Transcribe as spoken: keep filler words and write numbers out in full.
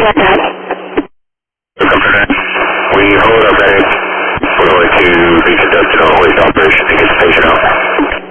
about that. We hold up heading. We're going to reach a destination operation to get the patient out.